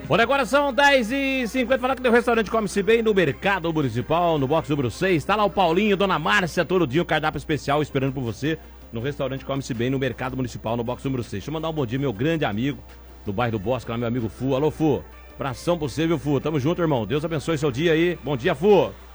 Olha, agora são 10h50. Falar que tem um restaurante Come-se Bem no Mercado Municipal, no box número 6. Tá lá o Paulinho, Dona Márcia, todo dia, um cardápio especial esperando por você no restaurante Come-se Bem no Mercado Municipal, no box número 6. Deixa eu mandar um bom dia, meu grande amigo do bairro do Bosque, lá, meu amigo Fu. Alô, Fu. Abração pra você, viu, Fu? Tamo junto, irmão. Deus abençoe seu dia aí. Bom dia, Fu.